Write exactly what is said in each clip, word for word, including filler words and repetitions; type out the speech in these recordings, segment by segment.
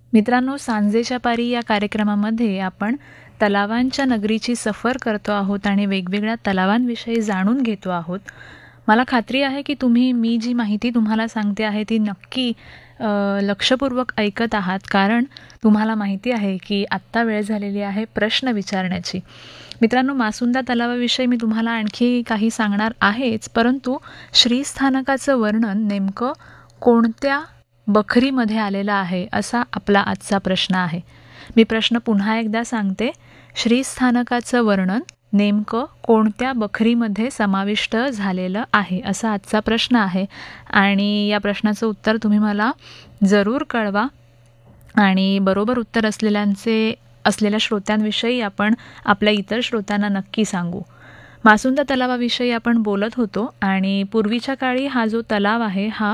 मित्रांनो, सांजेच्या पारी या कार्यक्रमामध्ये आपण तलावांच्या नगरीची सफर करतो आहोत आणि वेगवेगळ्या तलावांविषयी जाणून घेतो आहोत. मला खात्री आहे की तुम्ही मी जी माहिती तुम्हाला सांगते आहे ती नक्की अ, लक्षपूर्वक ऐकत आहात, कारण तुम्हाला माहिती आहे की आत्ता वेळ झालेली आहे प्रश्न विचारण्याची. मित्रांनो, मासुंदा तलावाविषयी मी तुम्हाला आणखी काही सांगणार आहेच, परंतु श्रीस्थानकाचं वर्णन नेमकं कोणत्या बखरीमध्ये आलेला आहे असा आपला आजचा प्रश्न आहे. मी प्रश्न पुन्हा एकदा सांगते. श्रीस्थानकाचं वर्णन नेमकं कोणत्या बखरीमध्ये समाविष्ट झालेलं आहे असा आजचा प्रश्न आहे आणि या प्रश्नाचं उत्तर तुम्ही मला जरूर कळवा. आणि बरोबर उत्तर असलेल्यांचे असलेल्या श्रोत्यांविषयी आपण आपल्या इतर श्रोत्यांना नक्की सांगू. मासुंदा तलावाविषयी आपण बोलत होतो आणि पूर्वीच्या काळी हा जो तलाव आहे हा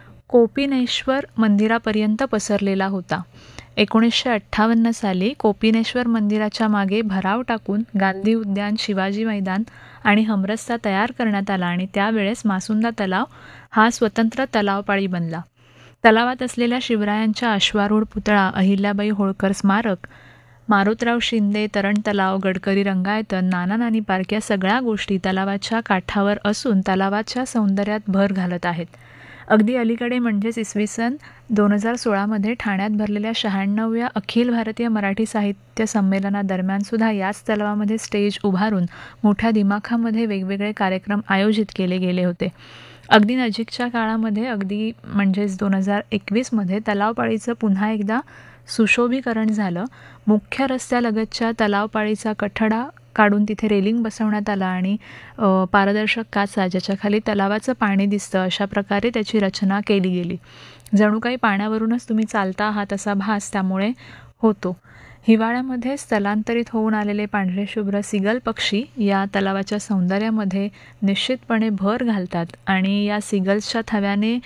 कोपिनेश्वर मंदिरापर्यंत पसरलेला होता. एकोणीसशे अठ्ठावन्न साली कोपिनेश्वर मंदिराच्या मागे भराव टाकून गांधी उद्यान, शिवाजी मैदान आणि हमरस्ता तयार करण्यात आला आणि त्यावेळेस मासुंदा तलाव हा स्वतंत्र तलावपाळी बनला. तलावात असलेल्या शिवरायांच्या अश्वारूढ पुतळा, अहिल्याबाई होळकर स्मारक, मारोतराव शिंदे तरण तलाव, गडकरी रंगायतन, नाना नानी पार्क या सगळ्या गोष्टी तलावाच्या काठावर असून तलावाच्या सौंदर्यात भर घालत आहेत. अगदी अलीकडे म्हणजेच इसवी सन दोन हजार सोळामध्ये ठाण्यात भरलेल्या शहाण्णव्या अखिल भारतीय मराठी साहित्य संमेलनादरम्यानसुद्धा याच तलावामध्ये स्टेज उभारून मोठ्या दिमाखामध्ये वेगवेगळे कार्यक्रम आयोजित केले गेले होते. अगदी नजीकच्या काळामध्ये अगदी म्हणजेच दोन हजार एकवीसमध्ये तलावपाळीचं पुन्हा एकदा सुशोभीकरण झालं. मुख्य रस्त्यालगतच्या तलावपाळीचा कठडा काढून तिथे रेलिंग बसवण्यात आला आणि पारदर्शक काचा ज्याच्याखाली तलावाचं पाणी दिसतं अशा प्रकारे त्याची रचना केली गेली. जणू काही पाण्यावरूनच तुम्ही चालता आहात असा भास त्यामुळे होतो. हिवाळ्यामध्ये स्थलांतरित होऊन आलेले पांढरे शुभ्र सिगल पक्षी या तलावाच्या सौंदर्यामध्ये निश्चितपणे भर घालतात आणि या सिगल्सच्या थव्याने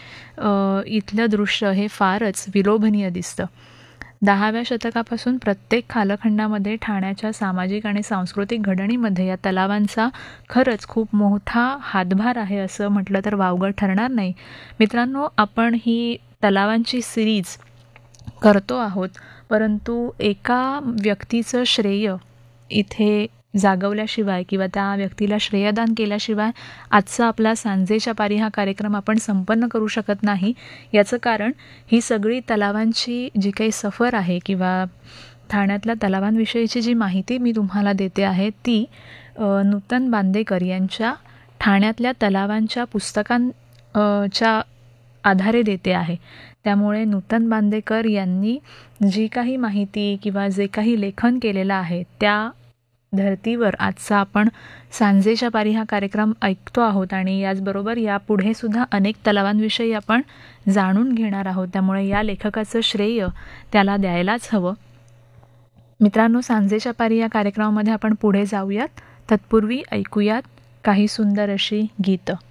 इथलं दृश्य हे फारच विलोभनीय दिसतं. दहाव्या शतकापासून प्रत्येक कालखंडामध्ये ठाण्याच्या सामाजिक आणि सांस्कृतिक घडणीमध्ये या तलावांचा खरंच खूप मोठा हातभार आहे असं म्हटलं तर वावगं ठरणार नाही. मित्रांनो, आपण ही तलावांची सिरीज करतो आहोत, परंतु एका व्यक्तीचं श्रेय इथे जागवल्याशिवाय किंवा त्या व्यक्तीला श्रेयदान केल्याशिवाय आजचा आपला सांजेच्या पारी हा कार्यक्रम आपण संपन्न करू शकत नाही. याचं कारण ही सगळी तलावांची जी काही सफर आहे किंवा ठाण्यातल्या तलावांविषयीची जी माहिती मी तुम्हाला देते आहे ती नूतन बांदेकर यांच्या ठाण्यातल्या तलावांच्या पुस्तकांच्या आधारे देते आहे. त्यामुळे नूतन बांदेकर यांनी जी काही माहिती किंवा जे काही लेखन केलेलं आहे त्या धर्तीवर आजचा आपण सांजेच्या पारी हा कार्यक्रम ऐकतो आहोत आणि याचबरोबर यापुढे सुद्धा अनेक तलावांविषयी आपण जाणून घेणार आहोत. त्यामुळे या लेखकाचं श्रेय त्याला द्यायलाच हवं. मित्रांनो, सांजेच्या पारी या कार्यक्रमामध्ये आपण पुढे जाऊयात. तत्पूर्वी ऐकूयात काही सुंदर अशी गीतं.